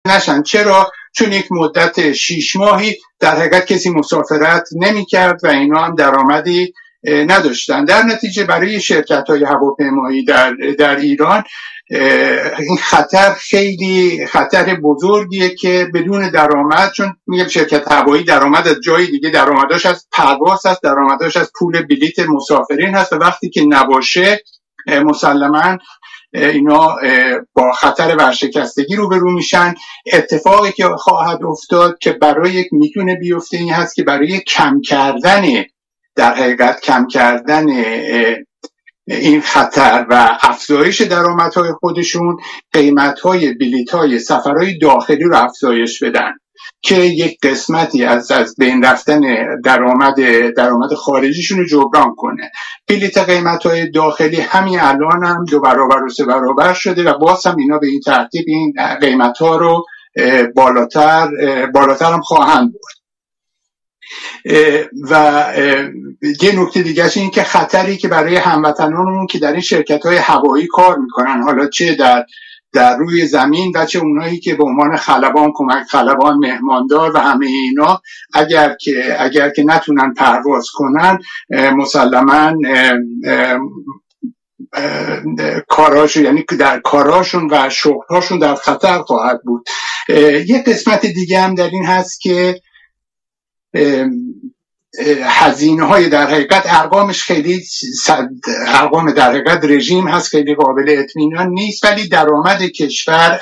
نشن. چرا؟ چون یک مدت 6 ماهی در حقیقت کسی مسافرت نمی کرد و اینا هم درآمدی نداشتن. در نتیجه برای شرکت‌های هواپیمایی در ایران این خطر خیلی خطر بزرگیه که بدون درآمد، چون میگم شرکت هوایی درآمد از جای دیگه، درآمداش از پرواز هست، درآمداش از پول بلیت مسافرین هست و وقتی که نباشه مسلماً اینا با خطر ورشکستگی روبرو میشن. اتفاقی که خواهد افتاد که میتونه بیفته این هست که برای کم کردن این خطر و افزایش درآمدهای خودشون قیمتهای بلیط‌های سفرهای داخلی رو افزایش بدن که یک قسمتی از بین رفتن درآمد خارجیشون رو جبران کنه. بلیط قیمتهای داخلی همین الان هم 2 برابر و 3 برابر شده و باز هم اینا به این ترتیب این قیمتها رو بالاتر هم خواهند برد. و یه نکته دیگه این که خطری که برای هموطنانمون که در این شرکت‌های هوایی کار میکنن، حالا چه در روی زمین و چه اونایی که به عنوان خلبان، کمک خلبان، مهماندار و همه اینا، اگر که نتونن پرواز کنن مسلماً کاراشون، یعنی در کاراشون و شغلاشون در خطر خواهد بود. یه قسمت دیگه هم در این هست که هزینه های در حقیقت ارقامش خیلی ارقام در حقیقت رژیم هست، خیلی قابل اطمینان نیست، ولی درآمد کشور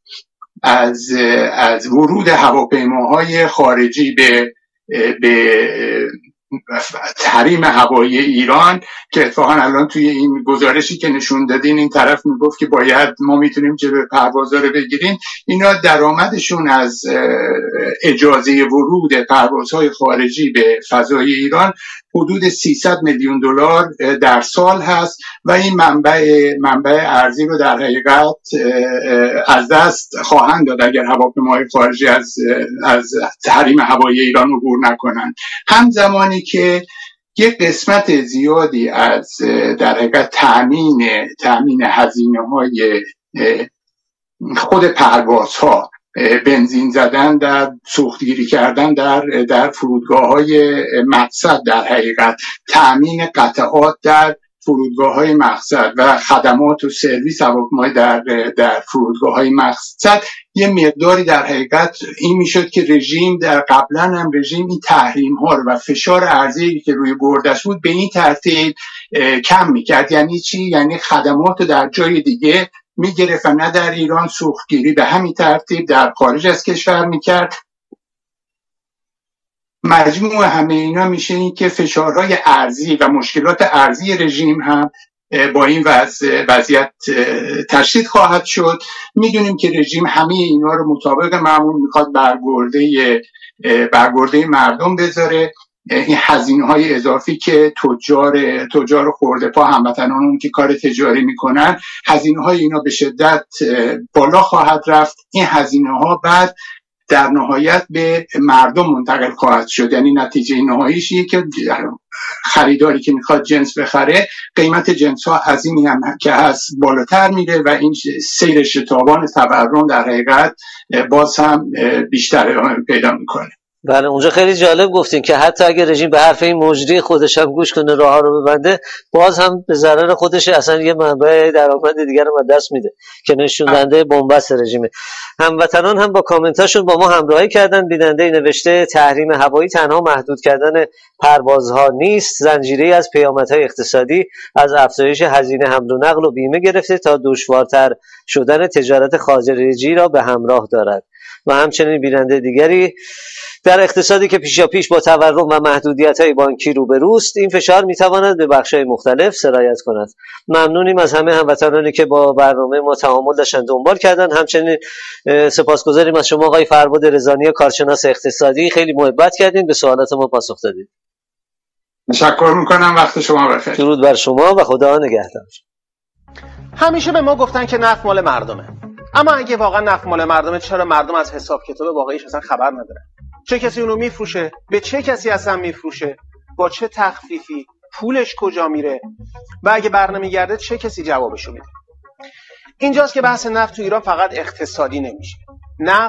از ورود هواپیماهای خارجی به تحریم هوایی ایران که اتفاقا الان توی این گزارشی که نشون دادین این طرف میگفت که باید ما میتونیم جلوی پروازها رو بگیریم، اینا درآمدشون از اجازه ورود پروازهای خارجی به فضای ایران حدود 300 میلیون دلار در سال هست و این منبع ارزی رو در حقیقت از دست خواهند داد اگر هواپیماهای خارجی از تحریم هوایی ایران عبور نکنن. همزمانی که یک قسمت زیادی از در حقیقت تأمین هزینه‌های خود پروازها، بنزین زدن در سوختگیری کردن در فرودگاه‌های مقصد، در حقیقت تأمین قطعات در فرودگاه‌های مقصد و خدمات و سرویس هواپیمایی در فرودگاه‌های مقصد، یه مقداری در حقیقت این میشد که رژیم قبلا هم رژیم این تحریم‌ها رو و فشار ارزی که روی بردش بود به این ترتیب کم میکرد. یعنی چی؟ یعنی خدمات در جای دیگه میگرفت و نه در ایران سوختگیری به همین ترتیب در خارج از کشور میکرد. مجموع همه اینا میشه این که فشارهای ارزی و مشکلات ارزی رژیم هم با این وضعیت تشدید خواهد شد. میدونیم که رژیم همه اینا رو مطابق معمول میخواد برگرده مردم بذاره. این هزینه‌های اضافی که تجار خرده پا هموطنانمون که کار تجاری میکنن، هزینه‌های اینا به شدت بالا خواهد رفت. این هزینه‌ها بعد در نهایت به مردم منتقل خواهد شد. یعنی نتیجه نهاییش اینه که خریداری که میخواد جنس بخره، قیمت جنس ها از این هم که هست بالاتر میره و این سیر شتابان تورم در حقیقت باز هم بیشتر پیدا میکنه. بله، اونجا خیلی جالب گفتین که حتی اگه رژیم به حرف این مجری خودش هم گوش کنه، راه ها رو ببنده، باز هم به ضرر خودش اصلا یه منبع درآمد دیگر رو دست میده که نشون دهنده بنبست رژیمه. هموطنان هم با کامنتاشون با ما همراهی کردن. بیننده نوشته تحریم هوایی تنها محدود کردن پروازها نیست، زنجیره‌ای از پیامدهای اقتصادی از افزایش هزینه حمل و نقل و بیمه گرفته تا دشوارتر شدن تجارت خارجی را به همراه دارد. و همچنین بیننده دیگری در اقتصادی که پیشاپیش با تورم و محدودیت‌های بانکی روبروست، این فشار می‌تواند به بخش‌های مختلف سرایت کند. ممنونیم از همه هموطنانی که با برنامه ما تعامل داشتن دنبال کردن. همچنین سپاسگزاریم از شما آقای فرباد رضانی، کارشناس اقتصادی، خیلی محبت کردین، به سوالات ما پاسخ دادید. تشکر می‌کنم، وقت شما بخیر. درود بر شما و خدا نگهدار. همیشه به ما گفتن که نفت مال مردمه، اما اگه واقعا نفت مال مردمه، چرا مردم از حساب کتاب واقعیش اصلا خبر ندارن؟ چه کسی اونو میفروشه؟ به چه کسی اصلا میفروشه؟ با چه تخفیفی؟ پولش کجا میره؟ و اگه برنمیگرده چه کسی جوابشو میده؟ اینجاست که بحث نفت تو ایران فقط اقتصادی نمیشه.